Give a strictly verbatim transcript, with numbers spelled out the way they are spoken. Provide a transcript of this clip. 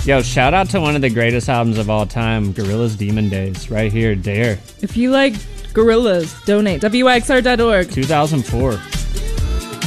Yo, shout out to one of the greatest albums of all time, Gorillaz Demon Days, right here, Dare. If you like Gorillaz, donate. W Y X R dot org. two thousand four.